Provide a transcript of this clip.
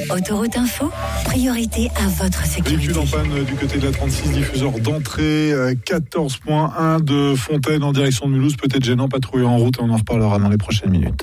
Autoroute Info, priorité à votre sécurité. Véhicule en panne du côté de la 36, diffuseur d'entrée 14.1 de Fontaine en direction de Mulhouse, peut-être gênant, patrouille en route et on en reparlera dans les prochaines minutes.